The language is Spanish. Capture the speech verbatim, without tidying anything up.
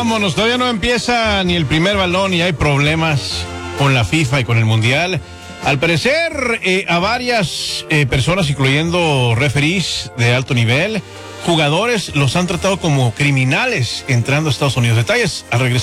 vámonos, todavía no empieza ni el primer balón y hay problemas con la FIFA y con el Mundial. Al parecer, eh, a varias eh, personas, incluyendo referees de alto nivel, jugadores, los han tratado como criminales entrando a Estados Unidos. Detalles al regresar.